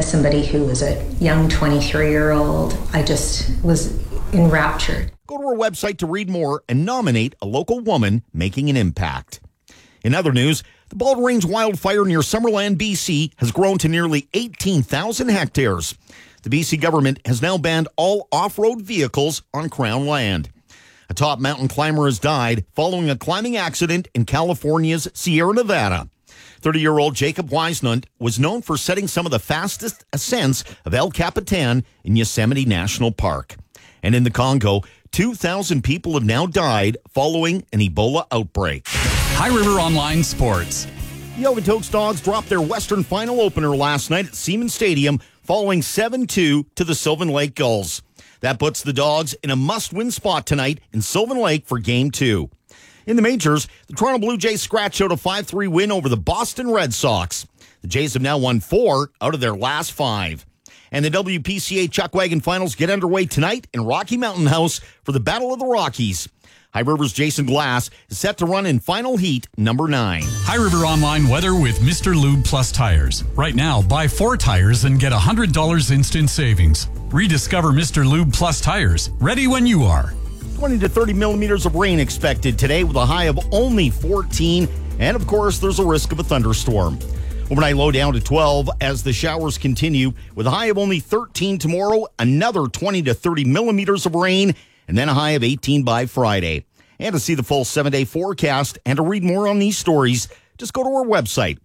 as somebody who was a young 23-year-old, I just was enraptured. Go to our website to read more and nominate a local woman making an impact. In other news, the Bald Range wildfire near Summerland, BC has grown to nearly 18,000 hectares. The BC government has now banned all off-road vehicles on Crown land. A top mountain climber has died following a climbing accident in California's Sierra Nevada. 30-year-old Jacob Weisnund was known for setting some of the fastest ascents of El Capitan in Yosemite National Park. And in the Congo, 2,000 people have now died following an Ebola outbreak. High River Online Sports. The Okotoks Dogs dropped their Western Final opener last night at Siemens Stadium, falling 7-2 to the Sylvan Lake Gulls. That puts the Dogs in a must-win spot tonight in Sylvan Lake for Game 2. In the majors, the Toronto Blue Jays scratched out a 5-3 win over the Boston Red Sox. The Jays have now won 4 out of their last 5. And the WPCA Chuckwagon Finals get underway tonight in Rocky Mountain House for the Battle of the Rockies. High River's Jason Glass is set to run in final heat number 9. High River Online weather with Mr. Lube Plus tires. Right now, buy 4 tires and get $100 instant savings. Rediscover Mr. Lube Plus tires. Ready when you are. 20 to 30 millimeters of rain expected today with a high of only 14. And of course, there's a risk of a thunderstorm. Overnight low down to 12 as the showers continue with a high of only 13 tomorrow, another 20 to 30 millimeters of rain, and then a high of 18 by Friday. And to see the full 7-day forecast and to read more on these stories, just go to our website,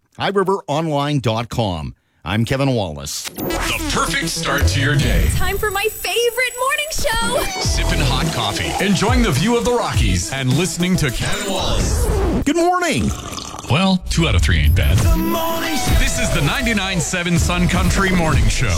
highriveronline.com. I'm Kevin Wallace. The perfect start to your day. Time for my favorite morning show. Sipping hot coffee, enjoying the view of the Rockies, and listening to Kevin Wallace. Good morning. Well, 2 out of 3 ain't bad. This is the 99.7 Sun Country Morning Show.